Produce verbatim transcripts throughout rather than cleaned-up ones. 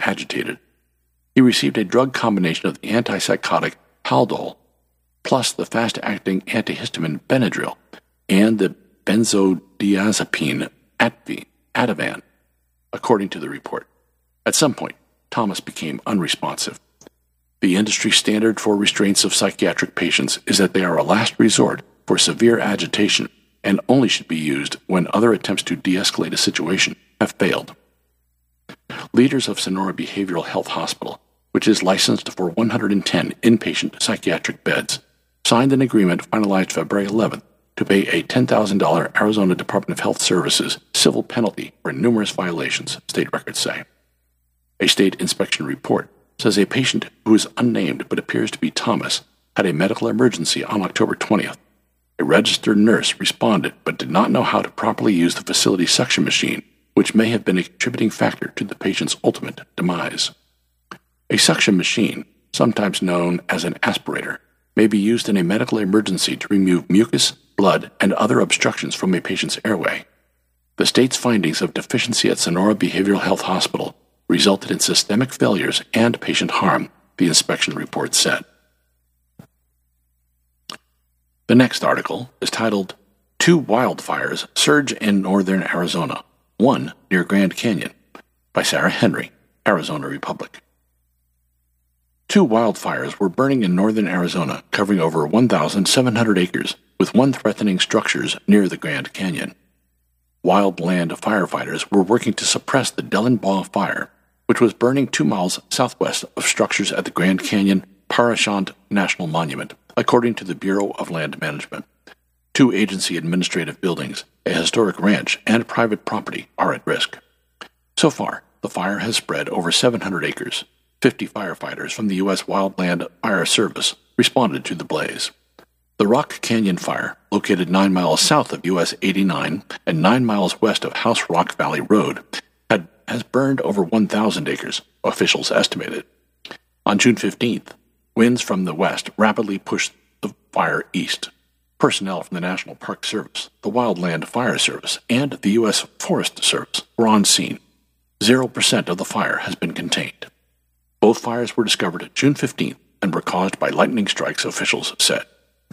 agitated. He received a drug combination of the antipsychotic Haldol, plus the fast-acting antihistamine Benadryl, and the benzodiazepine Atvi, Ativan, according to the report. At some point, Thomas became unresponsive. The industry standard for restraints of psychiatric patients is that they are a last resort for severe agitation and only should be used when other attempts to de-escalate a situation have failed. Leaders of Sonora Behavioral Health Hospital, which is licensed for one hundred ten inpatient psychiatric beds, signed an agreement finalized February eleventh to pay a ten thousand dollars Arizona Department of Health Services civil penalty for numerous violations, state records say. A state inspection report says a patient who is unnamed but appears to be Thomas had a medical emergency on October twentieth. A registered nurse responded but did not know how to properly use the facility's suction machine, which may have been a contributing factor to the patient's ultimate demise. A suction machine, sometimes known as an aspirator, may be used in a medical emergency to remove mucus, blood, and other obstructions from a patient's airway. The state's findings of deficiency at Sonora Behavioral Health Hospital resulted in systemic failures and patient harm, the inspection report said. The next article is titled, Two Wildfires Surge in Northern Arizona, One Near Grand Canyon, by Sarah Henry, Arizona Republic. Two wildfires were burning in northern Arizona, covering over one thousand seven hundred acres, with one threatening structures near the Grand Canyon. Wildland firefighters were working to suppress the Dellenbaugh Fire, which was burning two miles southwest of structures at the Grand Canyon Parashant National Monument, according to the Bureau of Land Management. Two agency administrative buildings, a historic ranch, and private property are at risk. So far, the fire has spread over seven hundred acres. Fifty firefighters from the U S Wildland Fire Service responded to the blaze. The Rock Canyon Fire, located nine miles south of U S eighty-nine and nine miles west of House Rock Valley Road, had, has burned over one thousand acres, officials estimated. On June fifteenth, winds from the west rapidly pushed the fire east. Personnel from the National Park Service, the Wildland Fire Service, and the U S Forest Service were on scene. Zero percent of the fire has been contained. Both fires were discovered June fifteenth and were caused by lightning strikes, officials said.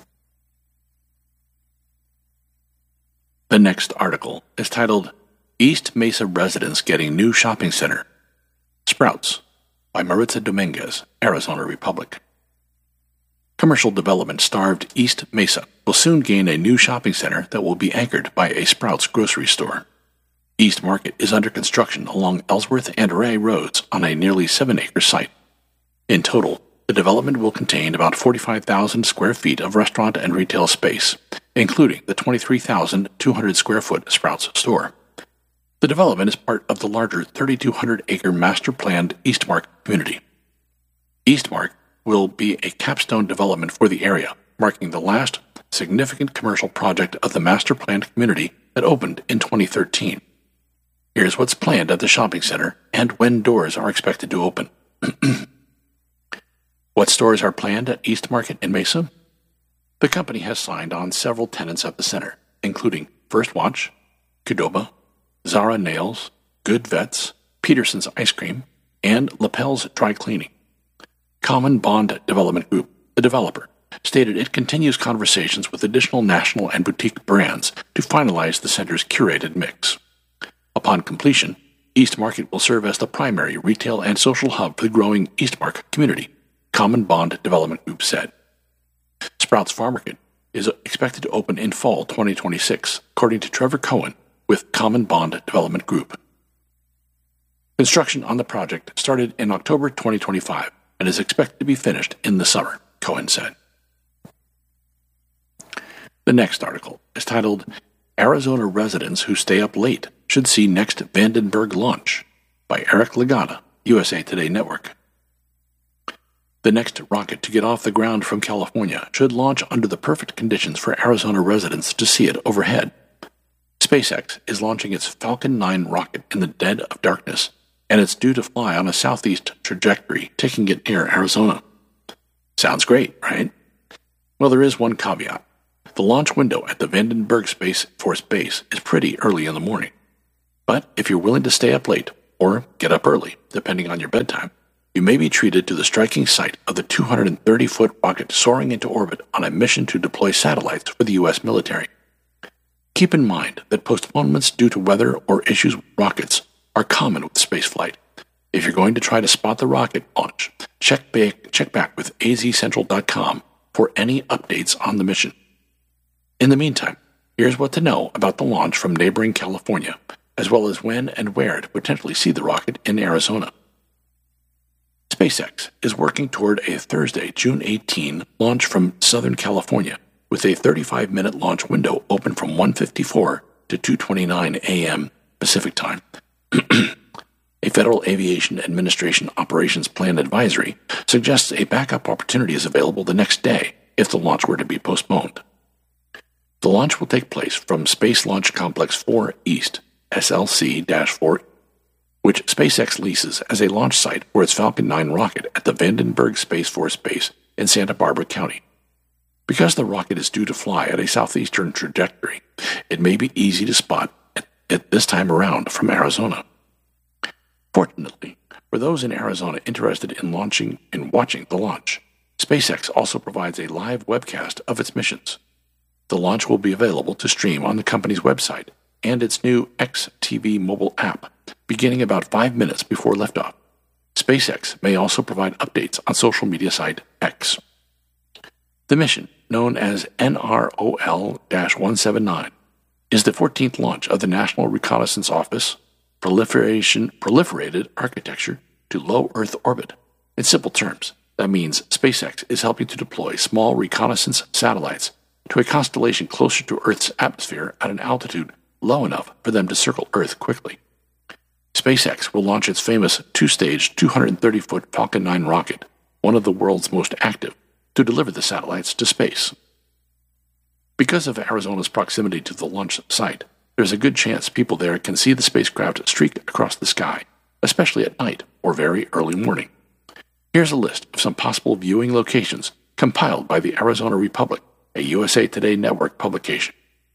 The next article is titled, East Mesa Residents Getting New Shopping Center. Sprouts, by Maritza Dominguez, Arizona Republic. Commercial development-starved East Mesa will soon gain a new shopping center that will be anchored by a Sprouts grocery store. East Market is under construction along Ellsworth and Ray Roads on a nearly seven-acre site. In total, the development will contain about forty-five thousand square feet of restaurant and retail space, including the twenty-three thousand two hundred square foot Sprouts store. The development is part of the larger thirty-two hundred acre master-planned Eastmark community. Eastmark will be a capstone development for the area, marking the last significant commercial project of the master-planned community that opened in twenty thirteen. Here's what's planned at the shopping center and when doors are expected to open. What stores are planned at East Market in Mesa? The company has signed on several tenants at the center, including First Watch, Qdoba, Zara Nails, Good Vets, Peterson's Ice Cream, and Lapel's Dry Cleaning. Common Bond Development Group, the developer, stated it continues conversations with additional national and boutique brands to finalize the center's curated mix. Upon completion, East Market will serve as the primary retail and social hub for the growing Eastmark community, Common Bond Development Group said. Sprouts Farm Market is expected to open in fall twenty twenty-six, according to Trevor Cohen with Common Bond Development Group. Construction on the project started in October twenty twenty-five and is expected to be finished in the summer, Cohen said. The next article is titled, Arizona Residents Who Stay Up Late Should See Next Vandenberg Launch, by Eric Legata, U S A Today Network. The next rocket to get off the ground from California should launch under the perfect conditions for Arizona residents to see it overhead. SpaceX is launching its Falcon nine rocket in the dead of darkness, and it's due to fly on a southeast trajectory, taking it near Arizona. Sounds great, right? Well, there is one caveat. The launch window at the Vandenberg Space Force Base is pretty early in the morning. But if you're willing to stay up late, or get up early, depending on your bedtime, you may be treated to the striking sight of the two hundred thirty foot rocket soaring into orbit on a mission to deploy satellites for the U S military. Keep in mind that postponements due to weather or issues with rockets are common with spaceflight. If you're going to try to spot the rocket launch, check back, check back with A Z Central dot com for any updates on the mission. In the meantime, here's what to know about the launch from neighboring California, as well as when and where to potentially see the rocket in Arizona. SpaceX is working toward a Thursday, June eighteenth launch from Southern California, with a thirty-five minute launch window open from one fifty-four to two twenty-nine a m Pacific Time. A Federal Aviation Administration Operations Plan advisory suggests a backup opportunity is available the next day if the launch were to be postponed. The launch will take place from Space Launch Complex four East, S L C four, which SpaceX leases as a launch site for its Falcon nine rocket at the Vandenberg Space Force Base in Santa Barbara County. Because the rocket is due to fly at a southeastern trajectory, it may be easy to spot it this time around from Arizona. Fortunately, for those in Arizona interested in launching and watching the launch, SpaceX also provides a live webcast of its missions. The launch will be available to stream on the company's website and its new X T V mobile app, beginning about five minutes before liftoff. SpaceX may also provide updates on social media site X. The mission, known as N R O L one seventy-nine, is the fourteenth launch of the National Reconnaissance Office Proliferation Proliferated Architecture to Low Earth Orbit. In simple terms, that means SpaceX is helping to deploy small reconnaissance satellites to a constellation closer to Earth's atmosphere at an altitude low enough for them to circle Earth quickly. SpaceX will launch its famous two-stage, two hundred thirty foot Falcon nine rocket, one of the world's most active, to deliver the satellites to space. Because of Arizona's proximity to the launch site, there's a good chance people there can see the spacecraft streak across the sky, especially at night or very early morning. Here's a list of some possible viewing locations compiled by the Arizona Republic, a U S A Today Network publication.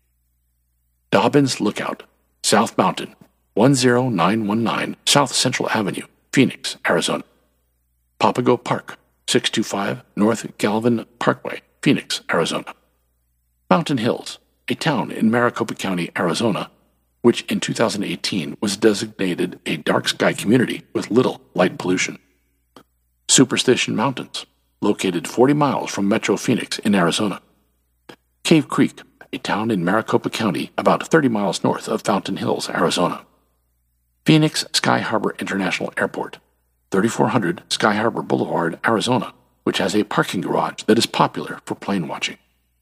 Dobbins Lookout, South Mountain, one zero nine one nine South Central Avenue, Phoenix, Arizona. Papago Park, six two five North Galvin Parkway, Phoenix, Arizona. Mountain Hills, a town in Maricopa County, Arizona, which in two thousand eighteen was designated a dark sky community with little light pollution. Superstition Mountains, located forty miles from Metro Phoenix in Arizona. Cave Creek, a town in Maricopa County about thirty miles north of Fountain Hills, Arizona. Phoenix Sky Harbor International Airport, thirty-four hundred Sky Harbor Boulevard, Arizona, which has a parking garage that is popular for plane watching.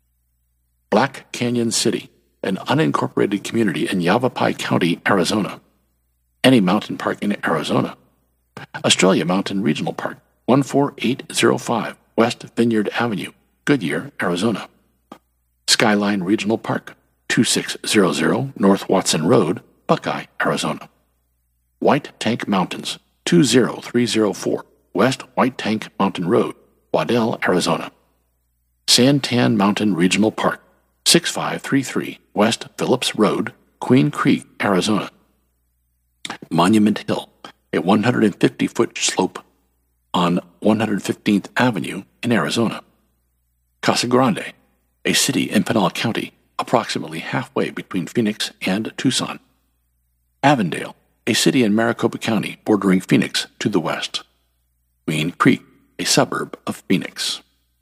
Black Canyon City, an unincorporated community in Yavapai County, Arizona. Any mountain park in Arizona. Australia Mountain Regional Park, one four eight zero five West Vineyard Avenue, Goodyear, Arizona. Skyline Regional Park, two six zero zero North Watson Road, Buckeye, Arizona. White Tank Mountains, two zero three zero four West White Tank Mountain Road, Waddell, Arizona. Santan Mountain Regional Park, six five three three West Phillips Road, Queen Creek, Arizona. Monument Hill, a one hundred fifty foot slope on one hundred fifteenth Avenue in Arizona. Casa Grande, a city in Pinal County, approximately halfway between Phoenix and Tucson. Avondale, a city in Maricopa County bordering Phoenix to the west. Queen Creek, a suburb of Phoenix.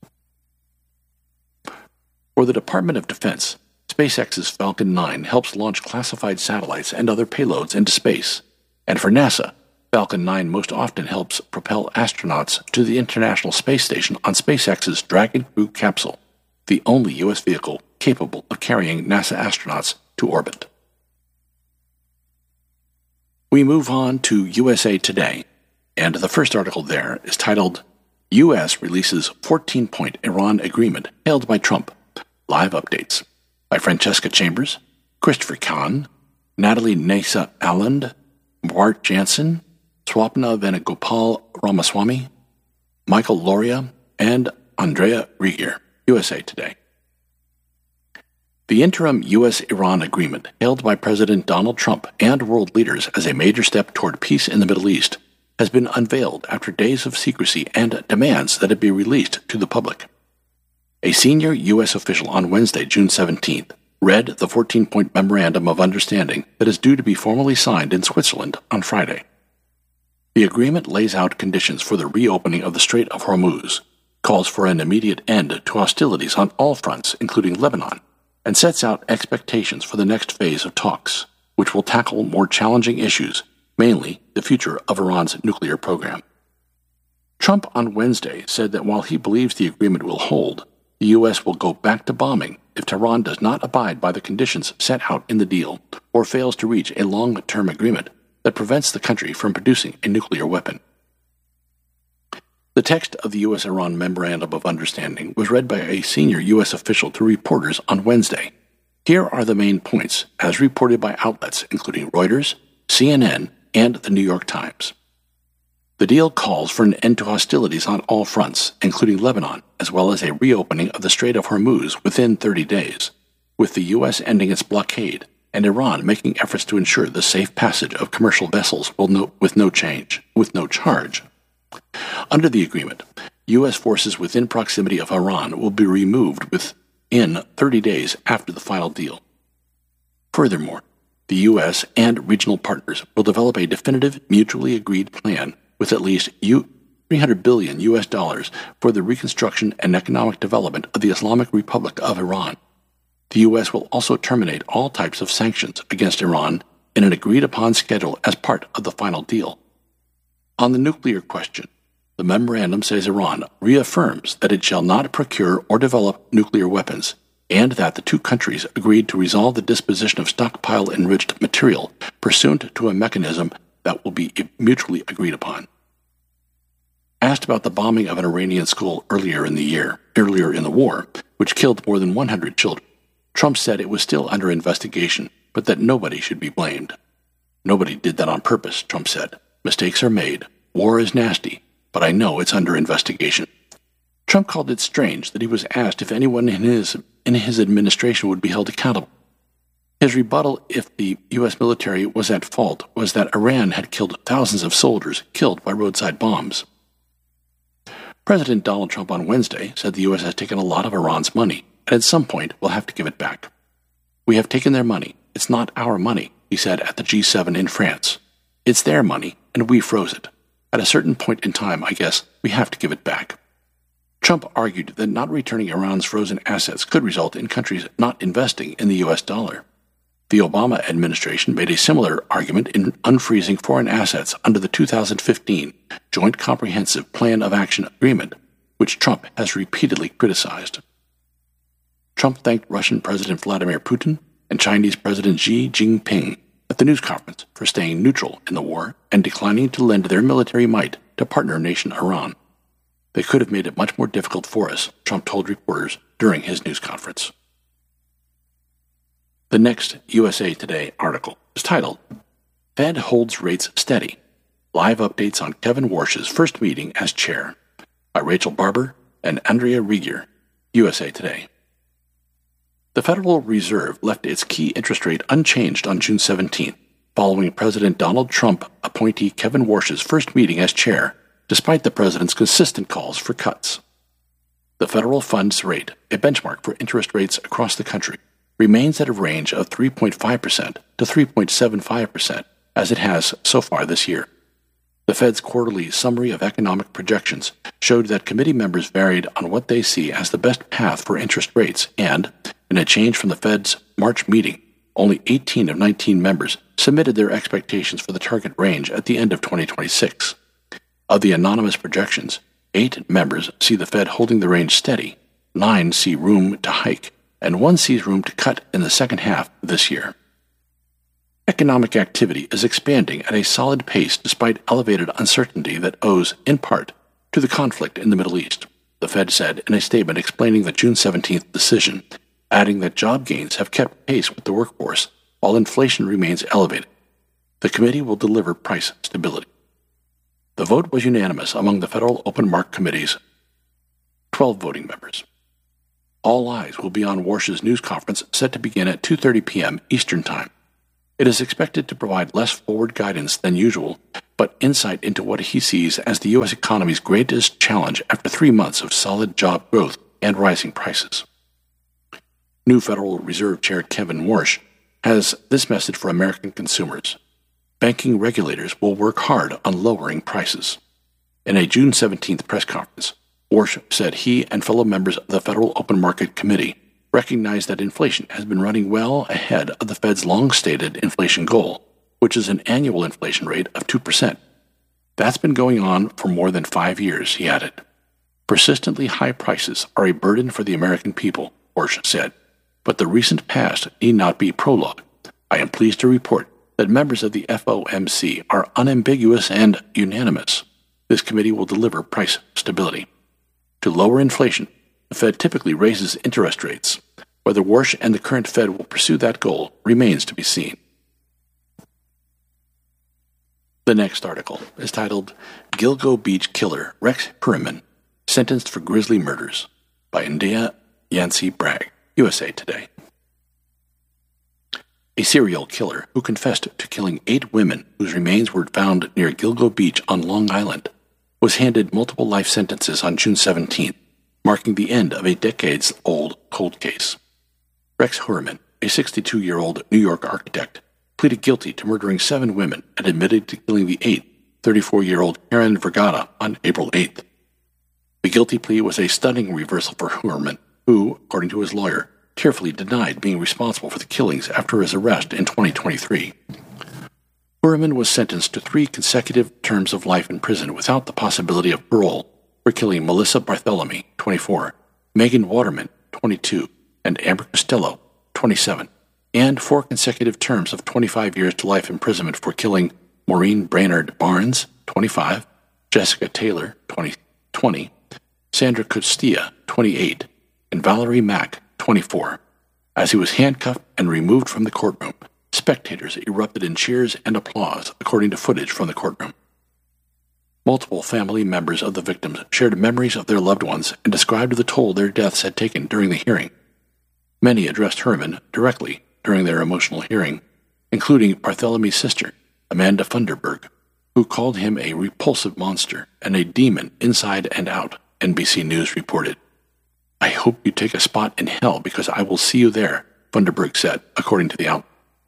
For the Department of Defense, SpaceX's Falcon nine helps launch classified satellites and other payloads into space. And for NASA, Falcon nine most often helps propel astronauts to the International Space Station on SpaceX's Dragon Crew capsule, the only U S vehicle capable of carrying NASA astronauts to orbit. We move on to U S A Today, and the first article there is titled, U S Releases fourteen point Iran Agreement Hailed by Trump. Live Updates, by Francesca Chambers, Christopher Kahn, Natalie Nasa Alland, Bart Jansen, Swapna Venugopal Ramaswamy, Michael Loria, and Andrea Rieger, U S A Today. The interim U S Iran agreement, hailed by President Donald Trump and world leaders as a major step toward peace in the Middle East, has been unveiled after days of secrecy and demands that it be released to the public. A senior U S official on Wednesday, June seventeenth, read the fourteen-point Memorandum of Understanding that is due to be formally signed in Switzerland on Friday. The agreement lays out conditions for the reopening of the Strait of Hormuz, calls for an immediate end to hostilities on all fronts, including Lebanon, and sets out expectations for the next phase of talks, which will tackle more challenging issues, mainly the future of Iran's nuclear program. Trump on Wednesday said that while he believes the agreement will hold, the U S will go back to bombing if Tehran does not abide by the conditions set out in the deal or fails to reach a long-term agreement that prevents the country from producing a nuclear weapon. The text of the U S Iran Memorandum of Understanding was read by a senior U S official to reporters on Wednesday. Here are the main points, as reported by outlets including Reuters, C N N, and the New York Times. The deal calls for an end to hostilities on all fronts, including Lebanon, as well as a reopening of the Strait of Hormuz within thirty days, with the U S ending its blockade and Iran making efforts to ensure the safe passage of commercial vessels will no, with no change, with no charge. Under the agreement, U S forces within proximity of Iran will be removed within thirty days after the final deal. Furthermore, the U S and regional partners will develop a definitive, mutually agreed plan with at least three hundred billion U S dollars for the reconstruction and economic development of the Islamic Republic of Iran. The U S will also terminate all types of sanctions against Iran in an agreed-upon schedule as part of the final deal. On the nuclear question, the memorandum says Iran reaffirms that it shall not procure or develop nuclear weapons, and that the two countries agreed to resolve the disposition of stockpile-enriched material pursuant to a mechanism that will be mutually agreed upon. Asked about the bombing of an Iranian school earlier in the year, earlier in the war, which killed more than one hundred children, Trump said it was still under investigation, but that nobody should be blamed. Nobody did that on purpose, Trump said. Mistakes are made. War is nasty, but I know it's under investigation. Trump called it strange that he was asked if anyone in his, in his administration would be held accountable. His rebuttal if the U S military was at fault was that Iran had killed thousands of soldiers killed by roadside bombs. President Donald Trump on Wednesday said the U S has taken a lot of Iran's money, and at some point will have to give it back. We have taken their money. It's not our money, he said at the G seven in France. It's their money, and we froze it. At a certain point in time, I guess, we have to give it back. Trump argued that not returning Iran's frozen assets could result in countries not investing in the U S dollar. The Obama administration made a similar argument in unfreezing foreign assets under the two thousand fifteen Joint Comprehensive Plan of Action Agreement, which Trump has repeatedly criticized. Trump thanked Russian President Vladimir Putin and Chinese President Xi Jinping at the news conference for staying neutral in the war and declining to lend their military might to partner nation Iran. They could have made it much more difficult for us, Trump told reporters during his news conference. The next U S A Today article is titled, Fed Holds Rates Steady. Live updates on Kevin Warsh's first meeting as chair, by Rachel Barber and Andrea Rieger, U S A Today. The Federal Reserve left its key interest rate unchanged on June seventeenth, following President Donald Trump appointee Kevin Warsh's first meeting as chair, despite the president's consistent calls for cuts. The federal funds rate, a benchmark for interest rates across the country, remains at a range of three point five percent to three point seven five percent, as it has so far this year. The Fed's quarterly summary of economic projections showed that committee members varied on what they see as the best path for interest rates, and, in a change from the Fed's March meeting, only eighteen of nineteen members submitted their expectations for the target range at the end of twenty twenty-six. Of the anonymous projections, eight members see the Fed holding the range steady, nine see room to hike, and one sees room to cut in the second half of this year. Economic activity is expanding at a solid pace despite elevated uncertainty that owes, in part, to the conflict in the Middle East, the Fed said in a statement explaining the June seventeenth decision, adding that job gains have kept pace with the workforce while inflation remains elevated. The committee will deliver price stability. The vote was unanimous among the Federal Open Market Committee's twelve voting members. All eyes will be on Warsh's news conference set to begin at two thirty p.m. Eastern Time. It is expected to provide less forward guidance than usual, but insight into what he sees as the U S economy's greatest challenge after three months of solid job growth and rising prices. New Federal Reserve Chair Kevin Warsh has this message for American consumers. Banking regulators will work hard on lowering prices. In a June seventeenth press conference, Warsh said he and fellow members of the Federal Open Market Committee recognize that inflation has been running well ahead of the Fed's long-stated inflation goal, which is an annual inflation rate of two percent. That's been going on for more than five years, he added. Persistently high prices are a burden for the American people, Warsh said, but the recent past need not be prologue. I am pleased to report that members of the F O M C are unambiguous and unanimous. This committee will deliver price stability. To lower inflation, the Fed typically raises interest rates. Whether Warsh and the current Fed will pursue that goal remains to be seen. The next article is titled Gilgo Beach Killer Rex Heuermann Sentenced for Grisly Murders by India Yancey Bragg, U S A Today. A serial killer who confessed to killing eight women whose remains were found near Gilgo Beach on Long Island was handed multiple life sentences on June seventeenth, marking the end of a decades-old cold case. Rex Heuermann, a sixty-two-year-old New York architect, pleaded guilty to murdering seven women and admitted to killing the eighth, thirty-four-year-old Karen Vergata, on April eighth. The guilty plea was a stunning reversal for Heuermann, who, according to his lawyer, tearfully denied being responsible for the killings after his arrest in twenty twenty-three. Heuermann was sentenced to three consecutive terms of life in prison without the possibility of parole for killing Melissa Barthelemy, twenty-four, Megan Waterman, twenty-two, and Amber Costello, twenty-seven, and four consecutive terms of twenty-five years to life imprisonment for killing Maureen Brainerd Barnes, twenty-five, Jessica Taylor, twenty, twenty, Sandra Costilla, twenty-eight, and Valerie Mack, twenty-four. As he was handcuffed and removed from the courtroom, spectators erupted in cheers and applause, according to footage from the courtroom. Multiple family members of the victims shared memories of their loved ones and described the toll their deaths had taken during the hearing. Many addressed Heuermann directly during their emotional hearing, including Barthelемy's sister, Amanda Funderburg, who called him a repulsive monster and a demon inside and out, N B C News reported. I hope you take a spot in hell because I will see you there, Funderburg said, according to the outlet.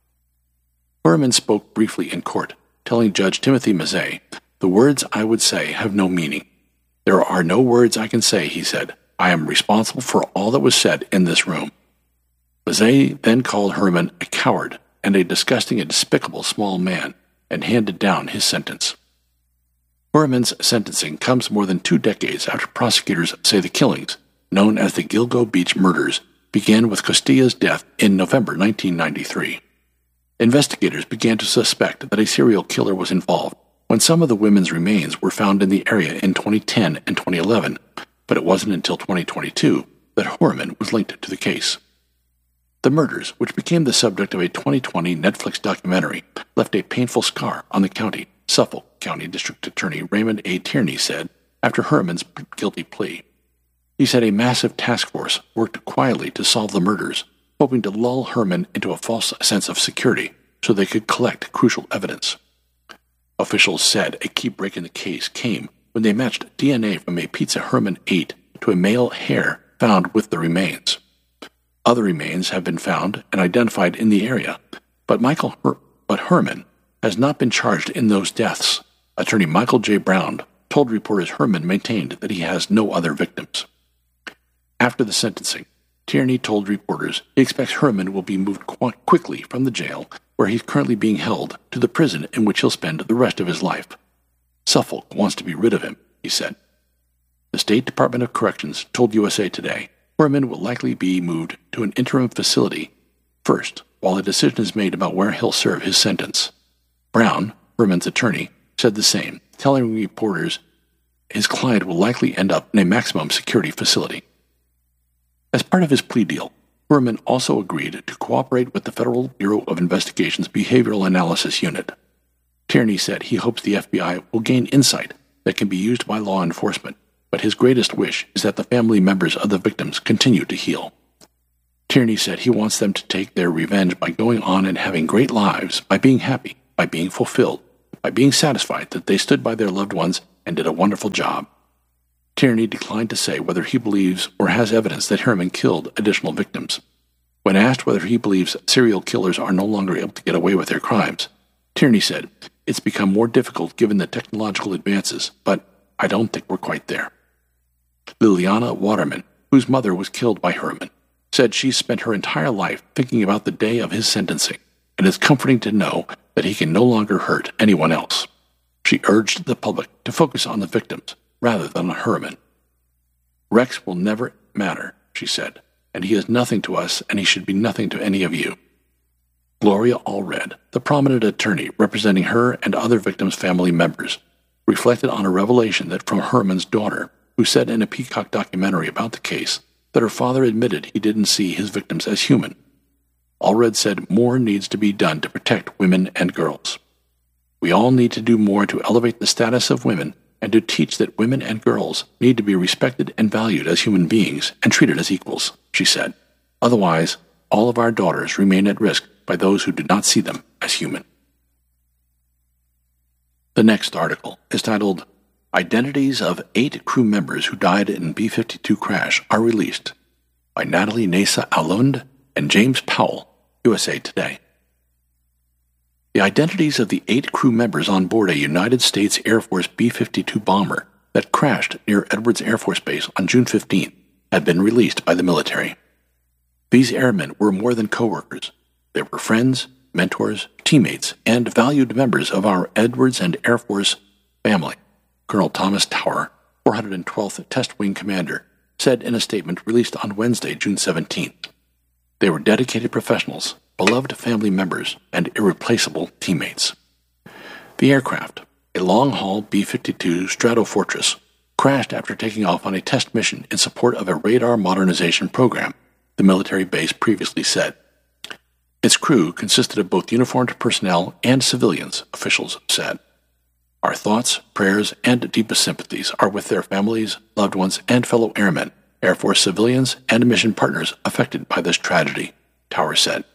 Heuermann spoke briefly in court, telling Judge Timothy Mazzei, the words I would say have no meaning. There are no words I can say, he said. I am responsible for all that was said in this room. Mazzei then called Heuermann a coward and a disgusting and despicable small man and handed down his sentence. Heuermann's sentencing comes more than two decades after prosecutors say the killings, known as the Gilgo Beach murders, began with Costilla's death in November nineteen ninety-three. Investigators began to suspect that a serial killer was involved when some of the women's remains were found in the area in twenty ten and twenty eleven, but it wasn't until twenty twenty-two that Heuermann was linked to the case. The murders, which became the subject of a twenty twenty Netflix documentary, left a painful scar on the county, Suffolk County District Attorney Raymond A. Tierney said after Heuermann's guilty plea. He said a massive task force worked quietly to solve the murders, hoping to lull Heuermann into a false sense of security so they could collect crucial evidence. Officials said a key break in the case came when they matched D N A from a pizza Heuermann ate to a male hair found with the remains. Other remains have been found and identified in the area, but Michael Her- but Heuermann has not been charged in those deaths. Attorney Michael J. Brown told reporters Heuermann maintained that he has no other victims. After the sentencing, Tierney told reporters he expects Heuermann will be moved qu- quickly from the jail where he's currently being held to the prison in which he'll spend the rest of his life. Suffolk wants to be rid of him, he said. The State Department of Corrections told U S A Today Heuermann will likely be moved to an interim facility first, while a decision is made about where he'll serve his sentence. Brown, Heuermann's attorney, said the same, telling reporters his client will likely end up in a maximum security facility. As part of his plea deal, Heuermann also agreed to cooperate with the Federal Bureau of Investigation's Behavioral Analysis Unit. Tierney said he hopes the F B I will gain insight that can be used by law enforcement but his greatest wish is that the family members of the victims continue to heal. Tierney said he wants them to take their revenge by going on and having great lives, by being happy, by being fulfilled, by being satisfied that they stood by their loved ones and did a wonderful job. Tierney declined to say whether he believes or has evidence that Herman killed additional victims. When asked whether he believes serial killers are no longer able to get away with their crimes, Tierney said, "It's become more difficult given the technological advances, but I don't think we're quite there." Liliana Waterman, whose mother was killed by Herman, said she spent her entire life thinking about the day of his sentencing, and it's comforting to know that he can no longer hurt anyone else. She urged the public to focus on the victims rather than on Herman. "Rex will never matter," she said, "and he is nothing to us, and he should be nothing to any of you." Gloria Allred, the prominent attorney representing her and other victims' family members, reflected on a revelation that from Herman's daughter, who said in a Peacock documentary about the case that her father admitted he didn't see his victims as human. Allred said more needs to be done to protect women and girls. "We all need to do more to elevate the status of women and to teach that women and girls need to be respected and valued as human beings and treated as equals," she said. "Otherwise, all of our daughters remain at risk by those who do not see them as human." The next article is titled, "Identities of Eight Crew Members Who Died in B fifty-two Crash Are Released," by Natalie Nessa Alund and James Powell, U S A Today. The identities of the eight crew members on board a United States Air Force B fifty-two bomber that crashed near Edwards Air Force Base on June fifteenth have been released by the military. These airmen were more than co-workers. They were friends, mentors, teammates, and valued members of our Edwards and Air Force family, Colonel Thomas Tower, four hundred twelfth Test Wing Commander, said in a statement released on Wednesday, June seventeenth. They were dedicated professionals, beloved family members, and irreplaceable teammates. The aircraft, a long-haul B fifty-two Stratofortress, crashed after taking off on a test mission in support of a radar modernization program, the military base previously said. Its crew consisted of both uniformed personnel and civilians, officials said. "Our thoughts, prayers, and deepest sympathies are with their families, loved ones, and fellow airmen, Air Force civilians, and mission partners affected by this tragedy," Tower said.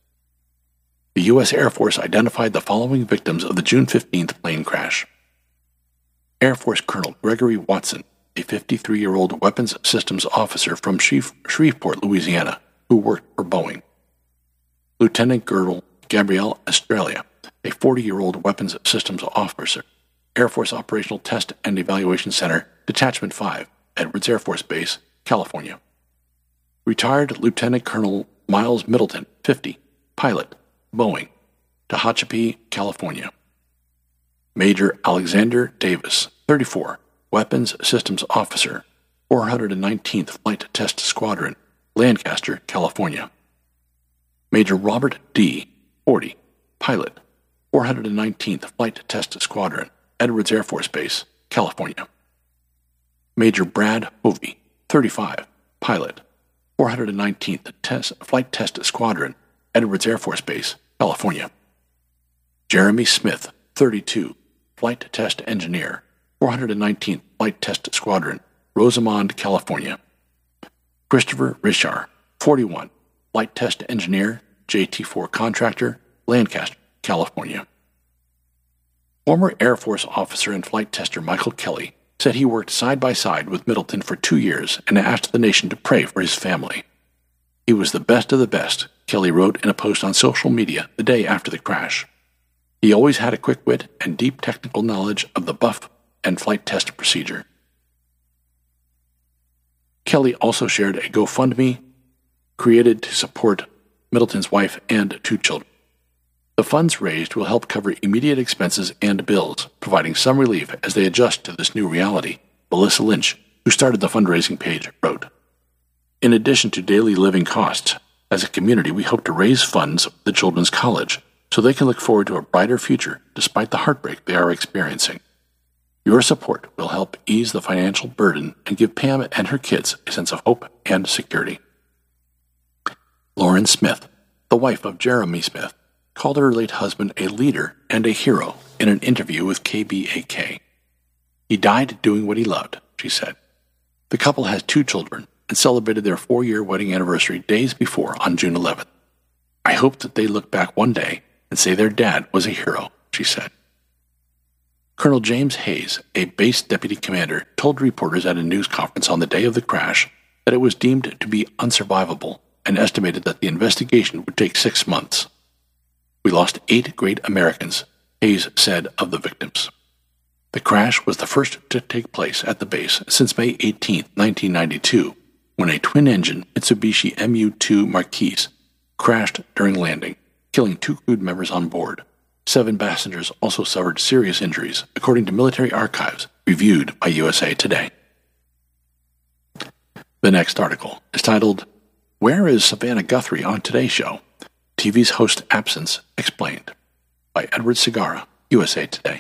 The U S Air Force identified the following victims of the June fifteenth plane crash. Air Force Colonel Gregory Watson, a fifty-three-year-old weapons systems officer from Shreveport, Louisiana, who worked for Boeing. Lieutenant Colonel Gabrielle Estrella, a forty-year-old weapons systems officer, Air Force Operational Test and Evaluation Center, Detachment five, Edwards Air Force Base, California. Retired Lieutenant Colonel Miles Middleton, fifty, pilot, Boeing, Tehachapi, California. Major Alexander Davis, thirty-four, Weapons Systems Officer, four hundred nineteenth Flight Test Squadron, Lancaster, California. Major Robert D., forty, pilot, four hundred nineteenth Flight Test Squadron, Edwards Air Force Base, California. Major Brad Hovey, thirty-five, pilot, four hundred nineteenth Test, Flight Test Squadron, Edwards Air Force Base, California. Jeremy Smith, thirty-two, Flight Test Engineer, four hundred nineteenth Flight Test Squadron, Rosamond, California. Christopher Richard, forty-one, Flight Test Engineer, J T four Contractor, Lancaster, California. Former Air Force officer and flight tester Michael Kelly said he worked side by side with Middleton for two years and asked the nation to pray for his family. He was the best of the best, Kelly wrote in a post on social media the day after the crash. He always had a quick wit and deep technical knowledge of the buff and flight test procedure. Kelly also shared a GoFundMe created to support Middleton's wife and two children. The funds raised will help cover immediate expenses and bills, providing some relief as they adjust to this new reality, Melissa Lynch, who started the fundraising page, wrote. In addition to daily living costs, as a community we hope to raise funds for the children's college so they can look forward to a brighter future despite the heartbreak they are experiencing. Your support will help ease the financial burden and give Pam and her kids a sense of hope and security. Lauren Smith, the wife of Jeremy Smith, called her late husband a leader and a hero in an interview with K B A K. He died doing what he loved, she said, The couple has two children and celebrated their four-year wedding anniversary days before on June eleventh. I hope that they look back one day and say their dad was a hero, she said. Colonel James Hayes, a base deputy commander, told reporters at a news conference on the day of the crash that it was deemed to be unsurvivable and estimated that the investigation would take six months. We lost eight great Americans, Hayes said of the victims. The crash was the first to take place at the base since May eighteenth, nineteen ninety-two, when a twin-engine Mitsubishi M U two Marquise crashed during landing, killing two crew members on board. Seven passengers also suffered serious injuries, according to military archives reviewed by U S A Today. The next article is titled, "Where is Savannah Guthrie on Today Show? T V's host absence explained," by Edward Segarra, U S A Today.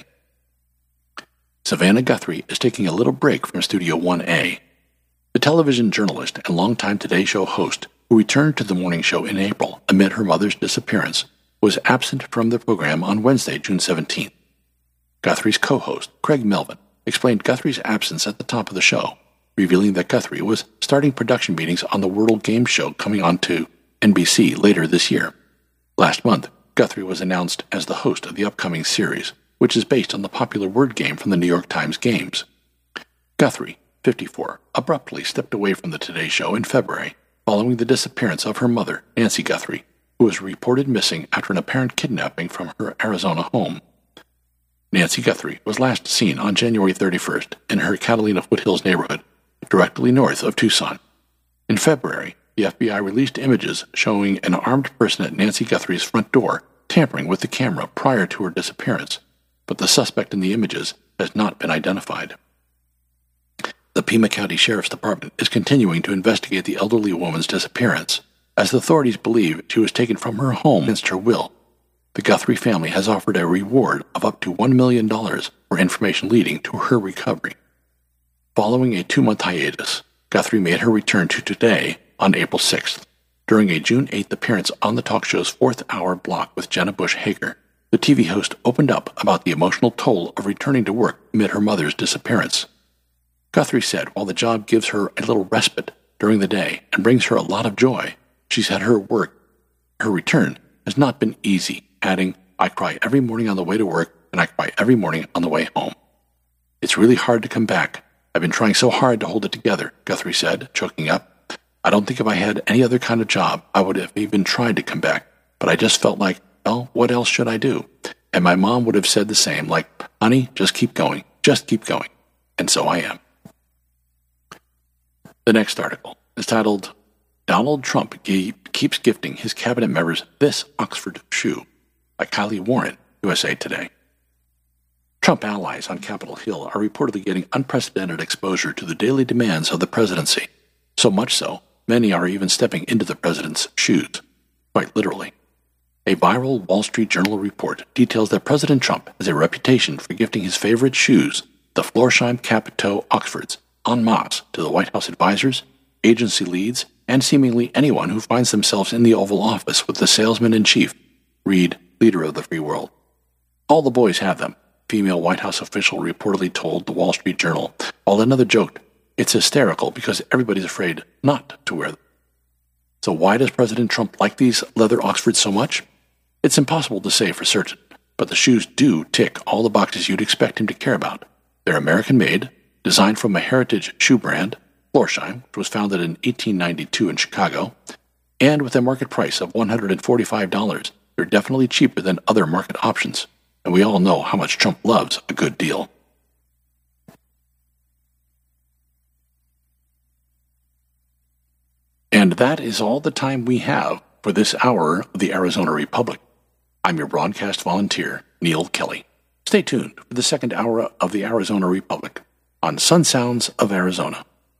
Savannah Guthrie is taking a little break from Studio one A. The television journalist and longtime Today Show host, who returned to the morning show in April amid her mother's disappearance, was absent from the program on Wednesday, June seventeenth. Guthrie's co-host, Craig Melvin, explained Guthrie's absence at the top of the show, revealing that Guthrie was starting production meetings on the Wordle game show coming on to N B C later this year. Last month, Guthrie was announced as the host of the upcoming series, which is based on the popular word game from the New York Times Games. Guthrie, fifty-four, abruptly stepped away from the Today Show in February, following the disappearance of her mother, Nancy Guthrie, who was reported missing after an apparent kidnapping from her Arizona home. Nancy Guthrie was last seen on January thirty-first in her Catalina Foothills neighborhood, directly north of Tucson. In February, the F B I released images showing an armed person at Nancy Guthrie's front door tampering with the camera prior to her disappearance, but the suspect in the images has not been identified. The Pima County Sheriff's Department is continuing to investigate the elderly woman's disappearance, as the authorities believe she was taken from her home against her will. The Guthrie family has offered a reward of up to one million dollars for information leading to her recovery. Following a two-month hiatus, Guthrie made her return to Today on April sixth. During a June eighth appearance on the talk show's fourth-hour block with Jenna Bush Hager, the T V host opened up about the emotional toll of returning to work amid her mother's disappearance. Guthrie said while the job gives her a little respite during the day and brings her a lot of joy, she said her work, her return, has not been easy, adding, "I cry every morning on the way to work, and I cry every morning on the way home. It's really hard to come back. I've been trying so hard to hold it together," Guthrie said, choking up. "I don't think if I had any other kind of job, I would have even tried to come back, but I just felt like, well, what else should I do? And my mom would have said the same, like, honey, just keep going, just keep going. And so I am." The next article is titled, "Donald Trump Keeps Gifting His Cabinet Members This Oxford Shoe," by Kylie Warren, U S A Today. Trump allies on Capitol Hill are reportedly getting unprecedented exposure to the daily demands of the presidency. So much so, many are even stepping into the president's shoes, quite literally. A viral Wall Street Journal report details that President Trump has a reputation for gifting his favorite shoes, the Florsheim Cap-Toe Oxfords, en masse to the White House advisors, agency leads, and seemingly anyone who finds themselves in the Oval Office with the salesman-in-chief, Reed, leader of the free world. "All the boys have them," female White House official reportedly told the Wall Street Journal, while another joked, "It's hysterical because everybody's afraid not to wear them." So why does President Trump like these leather Oxfords so much? It's impossible to say for certain, but the shoes do tick all the boxes you'd expect him to care about. They're American-made, designed from a heritage shoe brand, Florsheim, which was founded in eighteen ninety-two in Chicago, and with a market price of one hundred forty-five dollars, they're definitely cheaper than other market options, and we all know how much Trump loves a good deal. And that is all the time we have for this hour of the Arizona Republic. I'm your broadcast volunteer, Neil Kelly. Stay tuned for the second hour of the Arizona Republic on Sun Sounds of Arizona.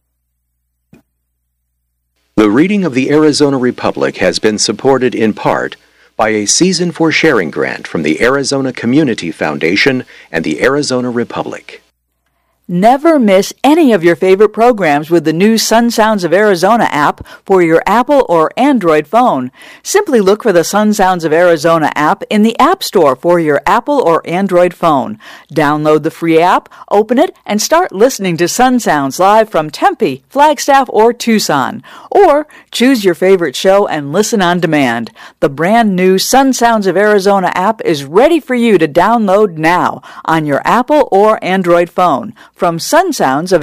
The reading of the Arizona Republic has been supported in part by a Season for Sharing grant from the Arizona Community Foundation and the Arizona Republic. Never miss any of your favorite programs with the new Sun Sounds of Arizona app for your Apple or Android phone. Simply look for the Sun Sounds of Arizona app in the App Store for your Apple or Android phone. Download the free app, open it, and start listening to Sun Sounds live from Tempe, Flagstaff, or Tucson. Or choose your favorite show and listen on demand. The brand new Sun Sounds of Arizona app is ready for you to download now on your Apple or Android phone. From Sun Sounds of